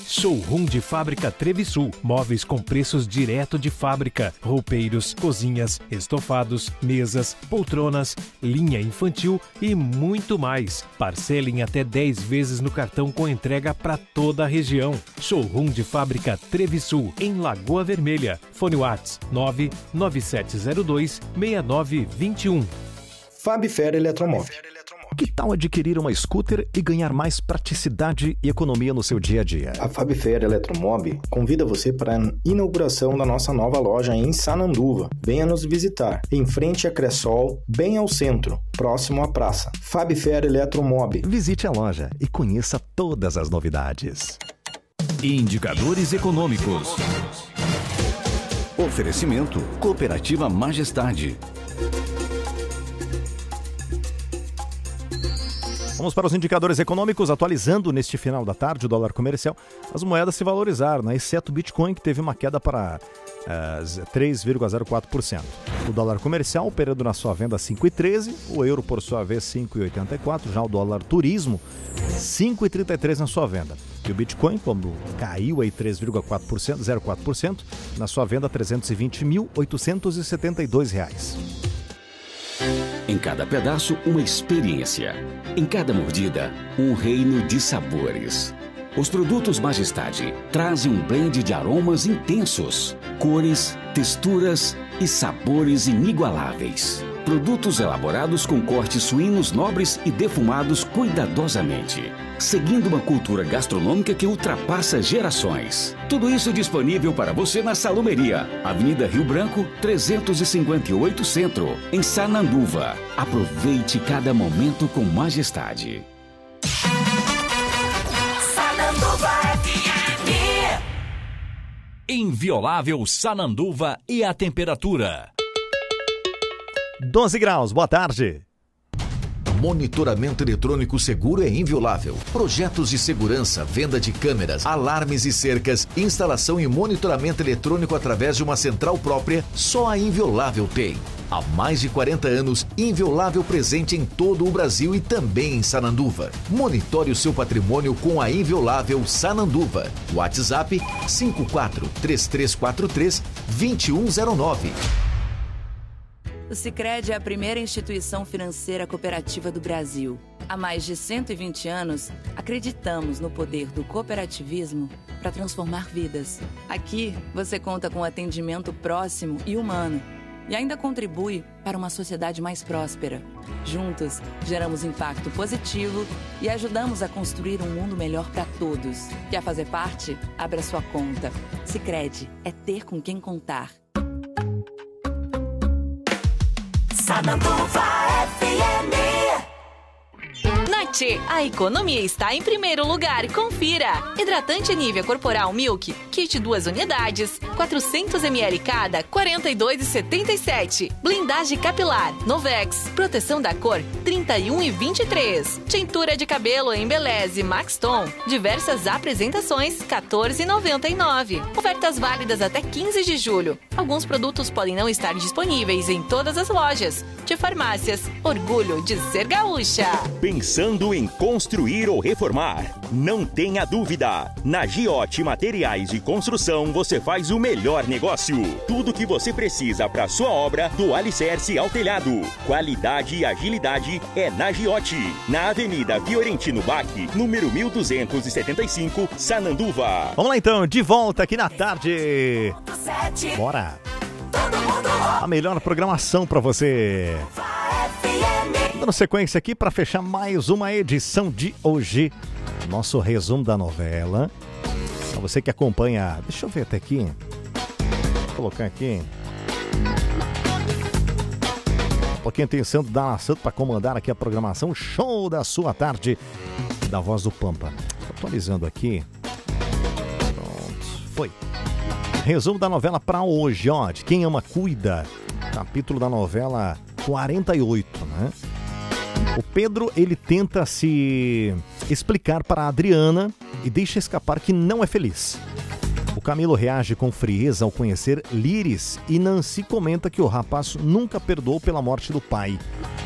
Showroom de Fábrica Trevisul. Móveis com preços direto de fábrica. Roupeiros, cozinhas, estofados, mesas, poltronas, linha infantil e muito mais. Parcela em até 10 vezes no cartão com entrega para toda a região. Showroom de Fábrica Trevisul, em Lagoa Vermelha. Fone WhatsApp 99702-6921. Fabfer Eletromóvel. Que tal adquirir uma scooter e ganhar mais praticidade e economia no seu dia a dia? A Fabfer Eletromob convida você para a inauguração da nossa nova loja em Sananduva. Venha nos visitar, em frente a Cressol, bem ao centro, próximo à praça. Fabfer Eletromob. Visite a loja e conheça todas as novidades. Indicadores econômicos. Oferecimento Cooperativa Majestade. Vamos para os indicadores econômicos, atualizando neste final da tarde o dólar comercial. As moedas se valorizaram, né? Exceto o Bitcoin, que teve uma queda para 3,04%. O dólar comercial operando na sua venda 5,13, o euro por sua vez 5,84, já o dólar turismo 5,33 na sua venda. E o Bitcoin, como caiu aí 3,4%, 0,4%, na sua venda R$ 320.872. Em cada pedaço, uma experiência. Em cada mordida, um reino de sabores. Os produtos Majestade trazem um blend de aromas intensos, cores, texturas e sabores inigualáveis. Produtos elaborados com cortes suínos nobres e defumados cuidadosamente, seguindo uma cultura gastronômica que ultrapassa gerações. Tudo isso disponível para você na Salumeria, Avenida Rio Branco, 358 Centro, em Sananduva. Aproveite cada momento com Majestade. Sananduva FM. Inviolável Sananduva e a temperatura. 12 graus, boa tarde. Monitoramento eletrônico seguro é Inviolável. Projetos de segurança, venda de câmeras, alarmes e cercas, instalação e monitoramento eletrônico através de uma central própria, só a Inviolável tem. Há mais de 40 anos, Inviolável presente em todo o Brasil e também em Sananduva. Monitore o seu patrimônio com a Inviolável Sananduva. WhatsApp 54-3343-2109. O Sicredi é a primeira instituição financeira cooperativa do Brasil. Há mais de 120 anos, acreditamos no poder do cooperativismo para transformar vidas. Aqui, você conta com atendimento próximo e humano e ainda contribui para uma sociedade mais próspera. Juntos, geramos impacto positivo e ajudamos a construir um mundo melhor para todos. Quer fazer parte? Abra sua conta. Sicredi é ter com quem contar. Sananduva FM. Na Tchê, a economia está em primeiro lugar. Confira! Hidratante Nivea Corporal Milk, kit 2 unidades, 400 ml cada, R$ 42,77. Blindagem capilar, Novex, proteção da cor, R$ 31,23. Tintura de cabelo Embeleze Max Tom, diversas apresentações, R$ 14,99. Ofertas válidas até 15 de julho. Alguns produtos podem não estar disponíveis em todas as lojas. De farmácias, orgulho de ser gaúcha. Pensando em construir ou reformar? Não tenha dúvida! Na Giote Materiais de Construção você faz o melhor negócio. Tudo que você precisa para sua obra, do alicerce ao telhado. Qualidade e agilidade é na Giote. Na Avenida Fiorentino Bach, número 1275, Sananduva. Vamos lá então, de volta aqui na tarde. Bora! A melhor programação para você. Dando sequência aqui para fechar mais uma edição de hoje. Nosso resumo da novela. Para você que acompanha. Deixa eu ver até aqui. Vou colocar aqui. Um pouquinho de atenção do Dana Santo para comandar aqui a programação. Show da sua tarde. Da Voz do Pampa. Atualizando aqui. Pronto. Foi. Resumo da novela para hoje, ó. De Quem Ama Cuida. Capítulo da novela 48, né? O Pedro, ele tenta se explicar para a Adriana e deixa escapar que não é feliz. O Camilo reage com frieza ao conhecer Liris e Nancy comenta que o rapaz nunca perdoou pela morte do pai.